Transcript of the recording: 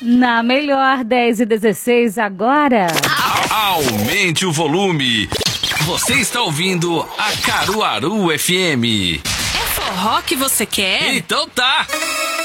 Na melhor 10h16 agora. Aumente o volume. Você está ouvindo a Caruaru FM. É forró que você quer? Então tá.